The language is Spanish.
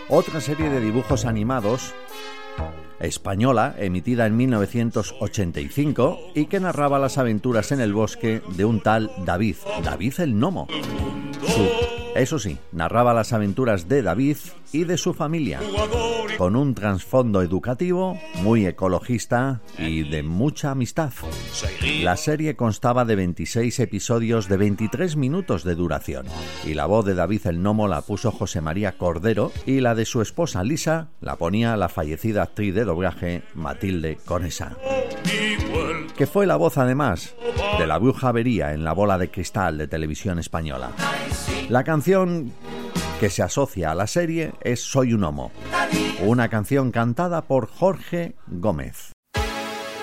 Otra serie de dibujos animados española, emitida en 1985 y que narraba las aventuras en el bosque de un tal David el Gnomo. Eso sí, narraba las aventuras de David y de su familia, con un trasfondo educativo, muy ecologista y de mucha amistad. La serie constaba de 26 episodios de 23 minutos de duración, y la voz de David el Gnomo la puso José María Cordero, y la de su esposa Lisa la ponía la fallecida actriz de doblaje Matilde Conesa, que fue la voz además de la Bruja Avería en La Bola de Cristal de Televisión Española. La canción que se asocia a la serie es Soy un Gnomo, una canción cantada por Jorge Gómez.